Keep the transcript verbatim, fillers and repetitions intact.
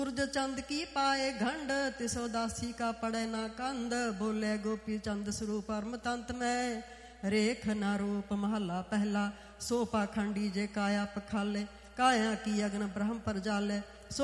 सूरज चंद की पाए घंड तिसो दासी का पड़े ना कंद। बोले गोपी चंद स्वरूप परम तंत में रेख ना रूप महला पहला। सो पाखंडी जे काया पखाले काया की अग्न ब्रह्म पर जाले।